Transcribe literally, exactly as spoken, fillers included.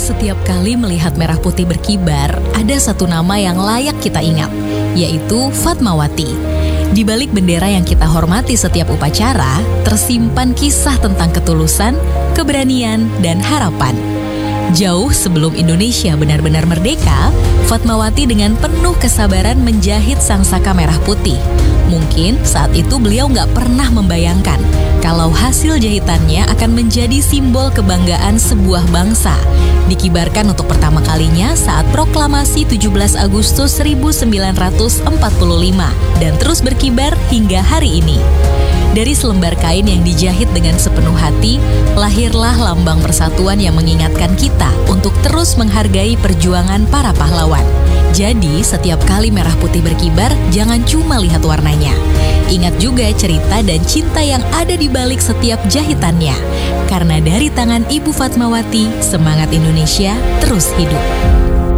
Setiap kali melihat merah putih berkibar, ada satu nama yang layak kita ingat, yaitu Fatmawati. Di balik bendera yang kita hormati setiap upacara, tersimpan kisah tentang ketulusan, keberanian, dan harapan. Jauh sebelum Indonesia benar-benar merdeka, Fatmawati dengan penuh kesabaran menjahit sangsaka merah putih. Mungkin saat itu beliau nggak pernah membayangkan kalau hasil jahitannya akan menjadi simbol kebanggaan sebuah bangsa. Dikibarkan untuk pertama kalinya saat proklamasi tujuh belas Agustus seribu sembilan ratus empat puluh lima dan terus berkibar hingga hari ini. Dari selembar kain yang dijahit dengan sepenuh hati, lahirlah lambang persatuan yang mengingatkan kita untuk terus menghargai perjuangan para pahlawan. Jadi, setiap kali merah putih berkibar, jangan cuma lihat warnanya. Ingat juga cerita dan cinta yang ada di balik setiap jahitannya. Karena dari tangan Ibu Fatmawati, semangat Indonesia terus hidup.